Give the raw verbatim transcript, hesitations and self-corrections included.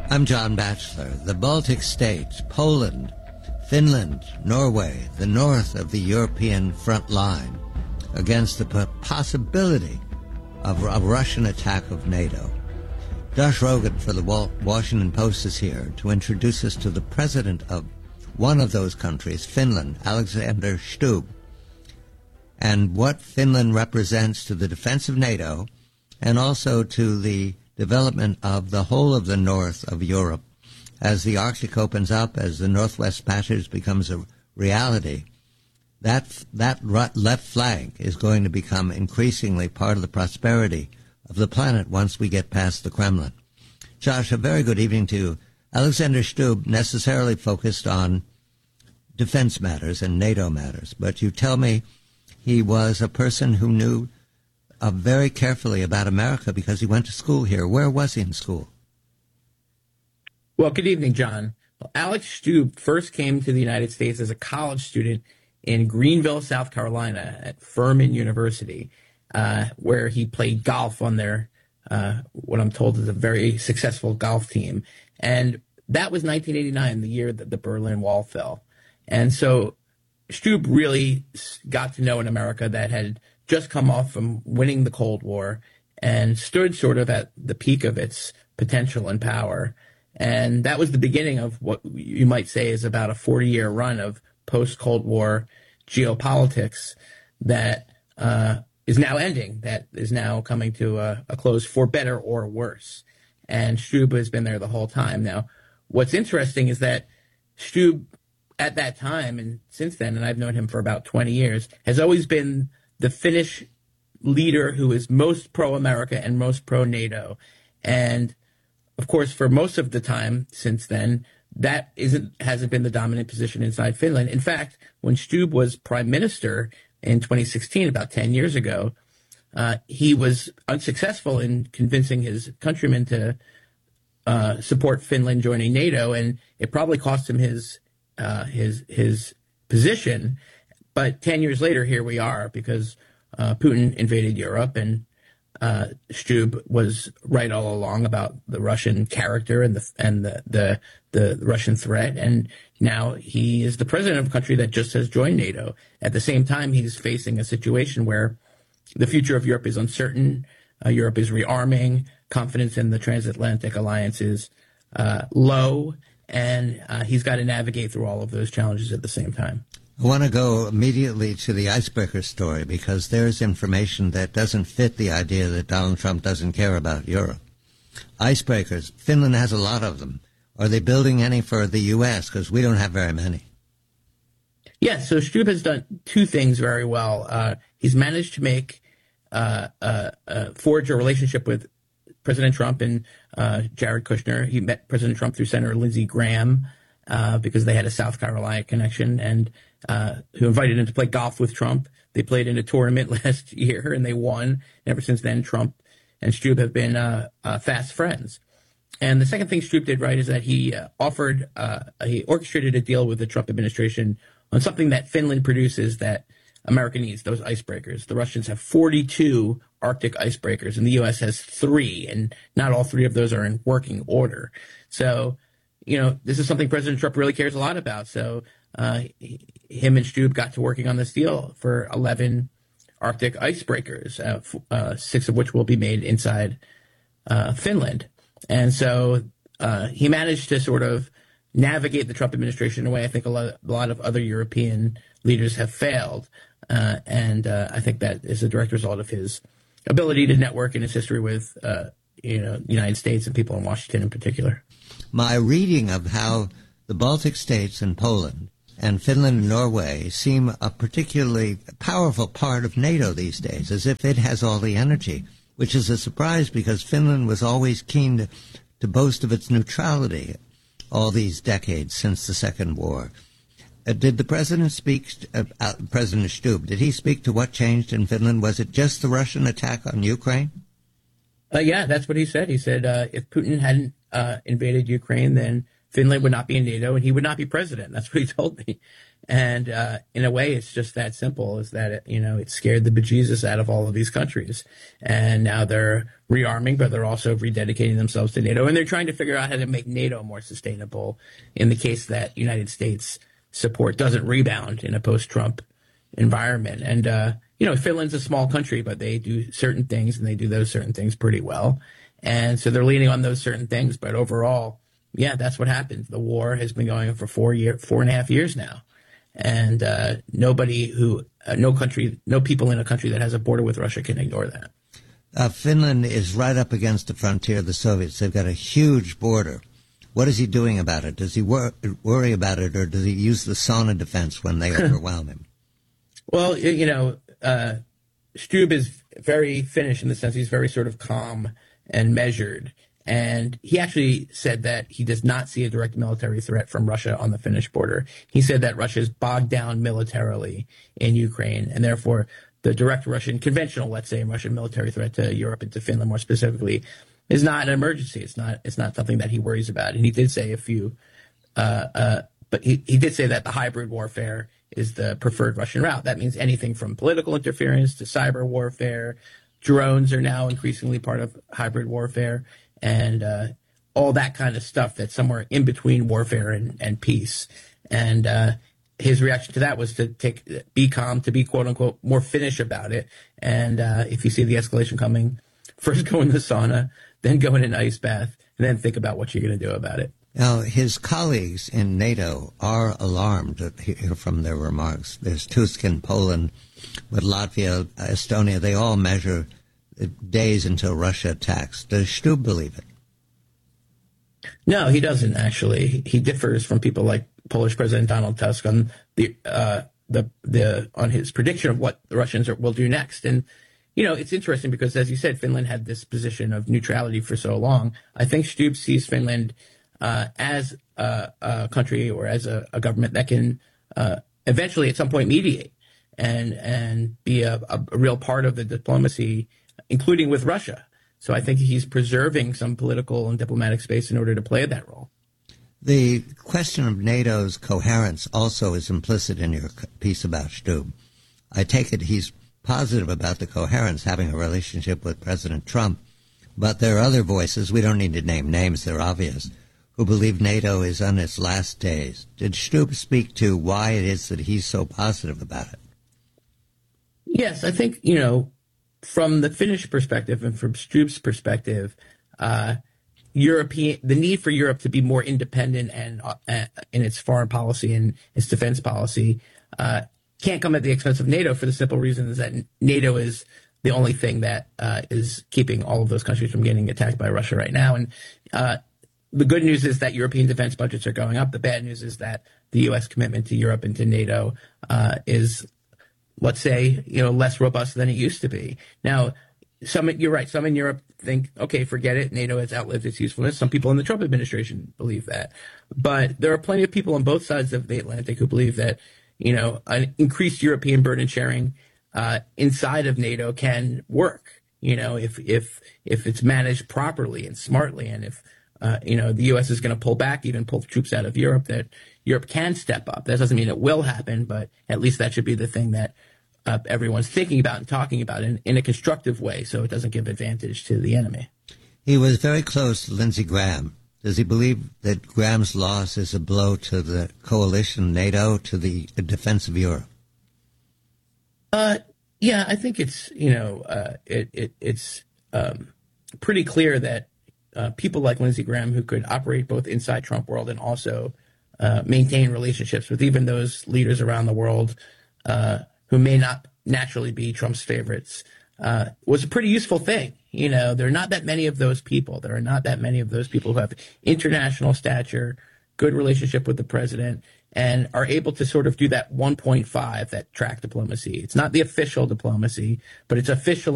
I'm John Batchelor. The Baltic states, Poland, Finland, Norway, the north of the European front line against the possibility of a Russian attack of NATO. Josh Rogin for the Washington Post is here to introduce us to the president of one of those countries, Finland, Alexander Stubb, and what Finland represents to the defense of NATO and also to the development of the whole of the north of Europe. As the Arctic opens up, as the Northwest Passage becomes a reality, that, that left flank is going to become increasingly part of the prosperity of the planet once we get past the Kremlin. Josh, a very good evening to you. Alexander Stubb necessarily focused on defense matters and NATO matters, but you tell me he was a person who knew uh, very carefully about America because he went to school here. Where was he in school? Well, good evening, John. Well, Alex Stubb first came to the United States as a college student in Greenville, South Carolina at Furman University, uh, where he played golf on their, uh, what I'm told is a very successful golf team. And that was nineteen eighty-nine, the year that the Berlin Wall fell. And so Stubb really got to know an America that had just come off from winning the Cold War and stood sort of at the peak of its potential and power. And that was the beginning of what you might say is about a forty-year run of post-Cold War geopolitics that uh, is now ending, that is now coming to a, a close for better or worse. And Stubb has been there the whole time. Now, what's interesting is that Stubb, at that time and since then, and I've known him for about twenty years, has always been the Finnish leader who is most pro-America and most pro-NATO. And of course, for most of the time since then, that isn't hasn't been the dominant position inside Finland. In fact, when Stubb was prime minister in twenty sixteen, about ten years ago, uh, he was unsuccessful in convincing his countrymen to uh, support Finland joining NATO, and it probably cost him his uh, his his position. But ten years later, here we are, because uh, Putin invaded Europe, and uh, Stubb was right all along about the Russian character and the and the, the the Russian threat. And now he is the president of a country that just has joined NATO. At the same time, he's facing a situation where the future of Europe is uncertain. Uh, Europe is rearming. Confidence in the transatlantic alliance is uh, low, and uh, he's got to navigate through all of those challenges at the same time. I want to go immediately to the icebreaker story because there's information that doesn't fit the idea that Donald Trump doesn't care about Europe. Icebreakers, Finland has a lot of them. Are they building any for the U S? Because we don't have very many. Yeah, so Stubb has done two things very well. Uh, he's managed to make, uh, uh, uh, forge a relationship with President Trump and uh, Jared Kushner. He met President Trump through Senator Lindsey Graham uh, because they had a South Carolina connection, and uh, who invited him to play golf with Trump. They played in a tournament last year, and they won. And ever since then, Trump and Stubb have been uh, uh, fast friends. And the second thing Stubb did right is that he uh, offered, uh, he orchestrated a deal with the Trump administration on something that Finland produces that America needs, those icebreakers. The Russians have forty-two Arctic icebreakers, and the U S has three, and not all three of those are in working order. So, you know, this is something President Trump really cares a lot about. So uh, he, him and Stubb got to working on this deal for eleven Arctic icebreakers, uh, f- uh, six of which will be made inside uh, Finland. And so uh, he managed to sort of navigate the Trump administration in a way I think a lot, a lot of other European leaders have failed. Uh, and uh, I think that is a direct result of his ability to network and his history with, uh, you know, the United States and people in Washington in particular. My reading of how the Baltic states and Poland and Finland and Norway seem a particularly powerful part of NATO these days, as if it has all the energy, which is a surprise because Finland was always keen to, to boast of its neutrality all these decades since the Second War. Uh, did the president speak, uh, uh, President Stubb, did he speak to what changed in Finland? Was it just the Russian attack on Ukraine? Uh, yeah, that's what he said. He said uh, if Putin hadn't uh, invaded Ukraine, then Finland would not be in NATO and he would not be president. That's what he told me. And uh, in a way, it's just that simple, is that, it, you know, it scared the bejesus out of all of these countries. And now they're rearming, but they're also rededicating themselves to NATO. And they're trying to figure out how to make NATO more sustainable in the case that United States support doesn't rebound in a post-Trump environment. And, uh, you know, Finland's a small country, but they do certain things and they do those certain things pretty well. And so they're leaning on those certain things. But overall, yeah, that's what happened. The war has been going on for four year, four and a half years now. And uh, nobody who, uh, no country, no people in a country that has a border with Russia can ignore that. Uh, Finland is right up against the frontier of the Soviets. They've got a huge border. What is he doing about it? Does he wor- worry about it, or does he use the sauna defense when they overwhelm him? Well, you know, uh, Stubb is very Finnish in the sense he's very sort of calm and measured. And he actually said that he does not see a direct military threat from Russia on the Finnish border. He said that Russia is bogged down militarily in Ukraine, and therefore the direct Russian, conventional, let's say, Russian military threat to Europe and to Finland more specifically is not an emergency. It's not it's not something that he worries about. And he did say a few, uh, uh, but he, he did say that the hybrid warfare is the preferred Russian route. That means anything from political interference to cyber warfare. Drones are now increasingly part of hybrid warfare. And uh, all that kind of stuff that's somewhere in between warfare and, and peace. And uh, his reaction to that was to take be calm, to be, quote unquote, more Finnish about it. And uh, if you see the escalation coming, first go in the sauna, then go in an ice bath, and then think about what you're going to do about it. Now, his colleagues in NATO are alarmed to hear from their remarks. There's Tusk in Poland, but Latvia, Estonia, they all measure days until Russia attacks. Does Stubb believe it? No, he doesn't, actually. He differs from people like Polish President Donald Tusk on the uh, the the on his prediction of what the Russians are, will do next. And, you know, it's interesting because, as you said, Finland had this position of neutrality for so long. I think Stubb sees Finland uh, as a, a country or as a, a government that can uh, eventually at some point mediate and, and be a, a real part of the diplomacy, including with Russia. So I think he's preserving some political and diplomatic space in order to play that role. The question of NATO's coherence also is implicit in your piece about Stubb. I take it he's positive about the coherence, having a relationship with President Trump, but there are other voices, we don't need to name names, they're obvious, who believe NATO is on its last days. Did Stubb speak to why it is that he's so positive about it? Yes, I think, you know, from the Finnish perspective and from Stubb's perspective, uh, European the need for Europe to be more independent and uh, in its foreign policy and its defense policy uh, can't come at the expense of NATO, for the simple reason is that NATO is the only thing that uh, is keeping all of those countries from getting attacked by Russia right now. And uh, the good news is that European defense budgets are going up. The bad news is that the U S commitment to Europe and to NATO uh, is, let's say, you know, less robust than it used to be. Now, some you're right. Some in Europe think, okay, forget it. NATO has outlived its usefulness. Some people in the Trump administration believe that. But there are plenty of people on both sides of the Atlantic who believe that, you know, an increased European burden sharing uh, inside of NATO can work, you know, if if if it's managed properly and smartly, and if, uh, you know, the U S is going to pull back, even pull troops out of Europe, that Europe can step up. That doesn't mean it will happen, but at least that should be the thing that Uh, everyone's thinking about and talking about in, in a constructive way, so it doesn't give advantage to the enemy. He was very close to Lindsey Graham. Does he believe that Graham's loss is a blow to the coalition, NATO, to the defense of Europe? Uh, yeah, I think it's, you know, uh, it, it, it's um, pretty clear that uh, people like Lindsey Graham, who could operate both inside Trump world and also uh, maintain relationships with even those leaders around the world uh, who may not naturally be Trump's favorites, uh, was a pretty useful thing. You know, there are not that many of those people. There are not that many of those people who have international stature, good relationship with the president, and are able to sort of do that one point five, that track diplomacy. It's not the official diplomacy, but it's official